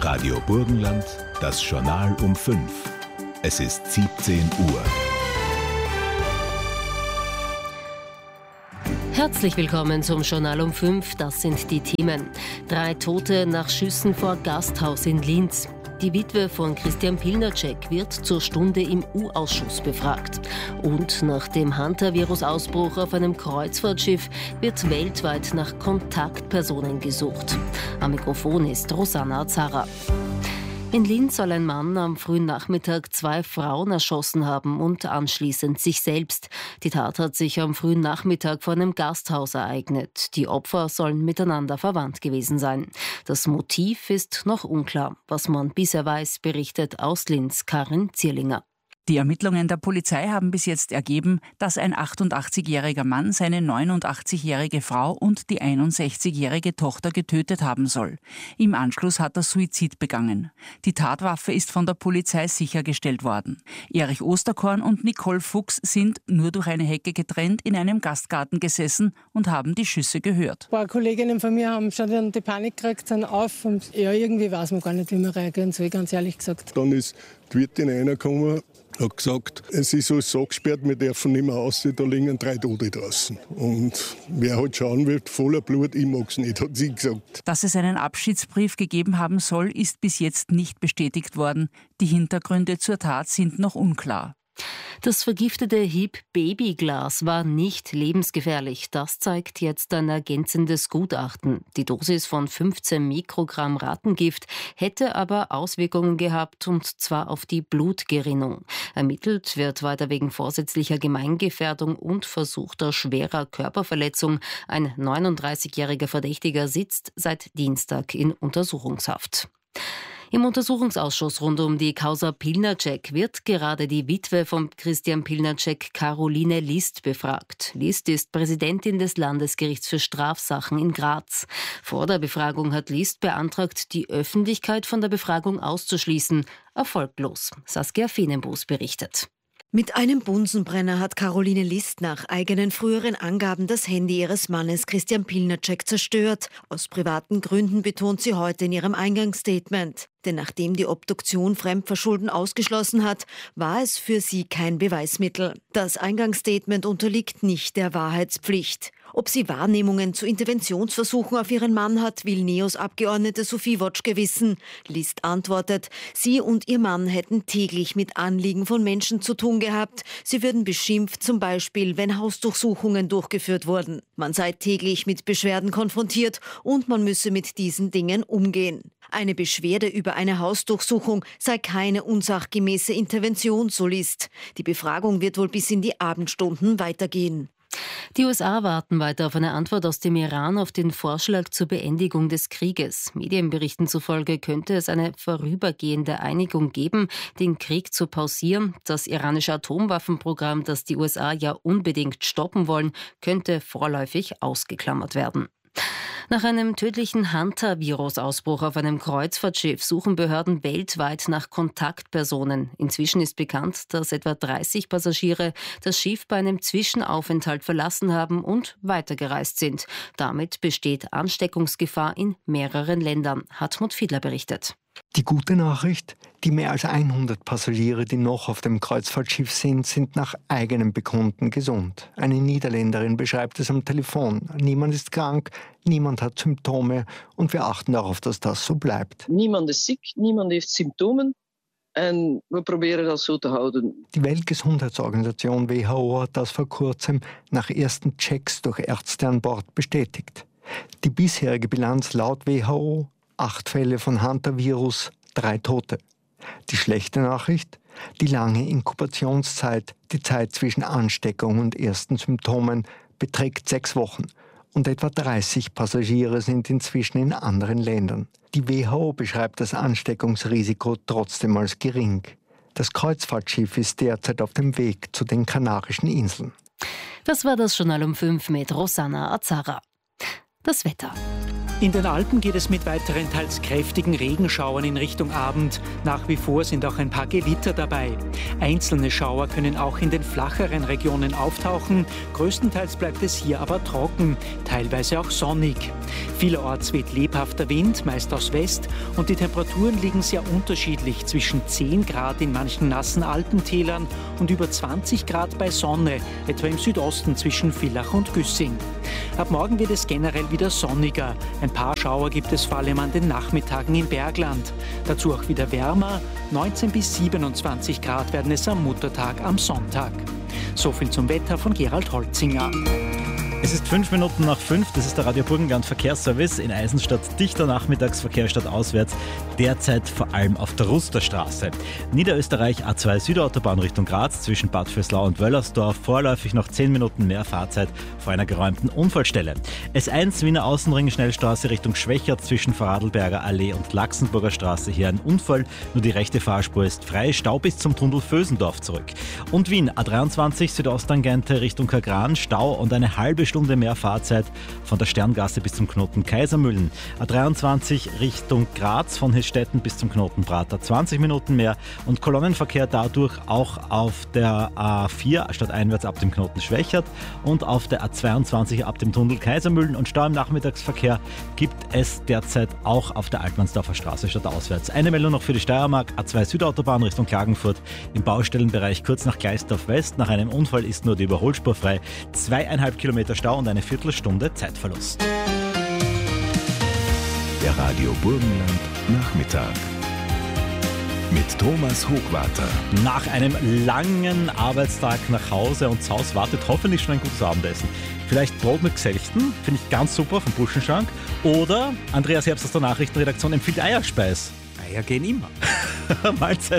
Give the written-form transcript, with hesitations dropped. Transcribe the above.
Radio Burgenland, das Journal um 5. Es ist 17 Uhr. Herzlich willkommen zum Journal um 5. Das sind die Themen. 3 Tote nach Schüssen vor Gasthaus in Linz. Die Witwe von Christian Pilnacek wird zur Stunde im U-Ausschuss befragt. Und nach dem Hantavirus-Ausbruch auf einem Kreuzfahrtschiff wird weltweit nach Kontaktpersonen gesucht. Am Mikrofon ist Rosanna Azara. In Linz soll ein Mann am frühen Nachmittag 2 Frauen erschossen haben und anschließend sich selbst. Die Tat hat sich am frühen Nachmittag vor einem Gasthaus ereignet. Die Opfer sollen miteinander verwandt gewesen sein. Das Motiv ist noch unklar. Was man bisher weiß, berichtet aus Linz Karin Zierlinger. Die Ermittlungen der Polizei haben bis jetzt ergeben, dass ein 88-jähriger Mann seine 89-jährige Frau und die 61-jährige Tochter getötet haben soll. Im Anschluss hat er Suizid begangen. Die Tatwaffe ist von der Polizei sichergestellt worden. Erich Osterkorn und Nicole Fuchs sind, nur durch eine Hecke getrennt, in einem Gastgarten gesessen und haben die Schüsse gehört. Ein paar Kolleginnen von mir haben schon die Panik gekriegt, sind auf und irgendwie weiß man gar nicht, wie man reagieren soll, ganz ehrlich gesagt. Dann ist die Wirtin reingekommen, hat gesagt, es ist alles so gesperrt, wir dürfen nicht mehr raus, da liegen 3 Tote draußen. Und wer halt schauen wird, voller Blut, ich mag es nicht, hat sie gesagt. Dass es einen Abschiedsbrief gegeben haben soll, ist bis jetzt nicht bestätigt worden. Die Hintergründe zur Tat sind noch unklar. Das vergiftete HIP-Babyglas war nicht lebensgefährlich. Das zeigt jetzt ein ergänzendes Gutachten. Die Dosis von 15 Mikrogramm Rattengift hätte aber Auswirkungen gehabt, und zwar auf die Blutgerinnung. Ermittelt wird weiter wegen vorsätzlicher Gemeingefährdung und versuchter schwerer Körperverletzung. Ein 39-jähriger Verdächtiger sitzt seit Dienstag in Untersuchungshaft. Im Untersuchungsausschuss rund um die Causa Pilnacek wird gerade die Witwe von Christian Pilnacek, Caroline List, befragt. List ist Präsidentin des Landesgerichts für Strafsachen in Graz. Vor der Befragung hat List beantragt, die Öffentlichkeit von der Befragung auszuschließen. Erfolglos. Saskia Fenenbus berichtet. Mit einem Bunsenbrenner hat Caroline List nach eigenen früheren Angaben das Handy ihres Mannes Christian Pilnacek zerstört. Aus privaten Gründen betont sie heute in ihrem Eingangsstatement. Denn nachdem die Obduktion Fremdverschulden ausgeschlossen hat, war es für sie kein Beweismittel. Das Eingangsstatement unterliegt nicht der Wahrheitspflicht. Ob sie Wahrnehmungen zu Interventionsversuchen auf ihren Mann hat, will NEOS-Abgeordnete Sophie Wotschke wissen. List antwortet, sie und ihr Mann hätten täglich mit Anliegen von Menschen zu tun gehabt. Sie würden beschimpft, zum Beispiel, wenn Hausdurchsuchungen durchgeführt wurden. Man sei täglich mit Beschwerden konfrontiert und man müsse mit diesen Dingen umgehen. Eine Beschwerde über eine Hausdurchsuchung sei keine unsachgemäße Intervention, so List. Die Befragung wird wohl bis in die Abendstunden weitergehen. Die USA warten weiter auf eine Antwort aus dem Iran auf den Vorschlag zur Beendigung des Krieges. Medienberichten zufolge könnte es eine vorübergehende Einigung geben, den Krieg zu pausieren. Das iranische Atomwaffenprogramm, das die USA ja unbedingt stoppen wollen, könnte vorläufig ausgeklammert werden. Nach einem tödlichen Hantavirus-Ausbruch auf einem Kreuzfahrtschiff suchen Behörden weltweit nach Kontaktpersonen. Inzwischen ist bekannt, dass etwa 30 Passagiere das Schiff bei einem Zwischenaufenthalt verlassen haben und weitergereist sind. Damit besteht Ansteckungsgefahr in mehreren Ländern. Hartmut Fiedler berichtet. Die gute Nachricht, die mehr als 100 Passagiere, die noch auf dem Kreuzfahrtschiff sind nach eigenem Bekunden gesund. Eine Niederländerin beschreibt es am Telefon. Niemand ist krank, niemand hat Symptome und wir achten darauf, dass das so bleibt. Niemand ist ziek, niemand heeft Symptomen. En we proberen das so zu halten. Die Weltgesundheitsorganisation WHO hat das vor kurzem nach ersten Checks durch Ärzte an Bord bestätigt. Die bisherige Bilanz laut WHO: 8 Fälle von Hantavirus, 3 Tote. Die schlechte Nachricht: die lange Inkubationszeit, die Zeit zwischen Ansteckung und ersten Symptomen, beträgt 6 Wochen. Und etwa 30 Passagiere sind inzwischen in anderen Ländern. Die WHO beschreibt das Ansteckungsrisiko trotzdem als gering. Das Kreuzfahrtschiff ist derzeit auf dem Weg zu den Kanarischen Inseln. Das war das Journal um 5 mit Rosanna Azara. Das Wetter. In den Alpen geht es mit weiteren teils kräftigen Regenschauern in Richtung Abend. Nach wie vor sind auch ein paar Gewitter dabei. Einzelne Schauer können auch in den flacheren Regionen auftauchen. Größtenteils bleibt es hier aber trocken, teilweise auch sonnig. Vielerorts weht lebhafter Wind, meist aus West, und die Temperaturen liegen sehr unterschiedlich, zwischen 10 Grad in manchen nassen Alpentälern und über 20 Grad bei Sonne, etwa im Südosten zwischen Villach und Güssing. Ab morgen wird es generell wieder sonniger. Ein paar Schauer gibt es vor allem an den Nachmittagen im Bergland. Dazu auch wieder wärmer. 19 bis 27 Grad werden es am Muttertag am Sonntag. So viel zum Wetter von Gerald Holzinger. Es ist 5 Minuten nach 5, das ist der Radio Burgenland Verkehrsservice in Eisenstadt. Dichter Nachmittagsverkehr stadtauswärts, derzeit vor allem auf der Rusterstraße. Niederösterreich A2 Südautobahn Richtung Graz zwischen Bad Vöslau und Wöllersdorf, vorläufig noch 10 Minuten mehr Fahrzeit vor einer geräumten Unfallstelle. S1 Wiener Außenring Schnellstraße Richtung Schwächert zwischen Vorarlberger Allee und Laxenburger Straße, hier ein Unfall, nur die rechte Fahrspur ist frei, Stau bis zum Tunnel Vösendorf zurück. Und Wien A23 Südosttangente Richtung Kagran, Stau und eine halbe Stunde mehr Fahrzeit von der Sterngasse bis zum Knoten Kaisermühlen. A23 Richtung Graz von Hestetten bis zum Knoten Prater 20 Minuten mehr und Kolonnenverkehr dadurch auch auf der A4 stadteinwärts ab dem Knoten Schwächert und auf der A22 ab dem Tunnel Kaisermühlen, und Stau im Nachmittagsverkehr gibt es derzeit auch auf der Altmannsdorfer Straße stadtauswärts. Eine Meldung noch für die Steiermark, A2 Südautobahn Richtung Klagenfurt im Baustellenbereich kurz nach Gleisdorf West. Nach einem Unfall ist nur die Überholspur frei. 2,5 Kilometer Stau und eine Viertelstunde Zeitverlust. Der Radio Burgenland Nachmittag mit Thomas Hochwarter. Nach einem langen Arbeitstag nach Hause und zu Hause wartet hoffentlich schon ein gutes Abendessen. Vielleicht Brot mit Gselchten, finde ich ganz super, vom Buschenschank. Oder Andreas Herbst aus der Nachrichtenredaktion empfiehlt Eierspeis. Eier gehen immer. Mahlzeit.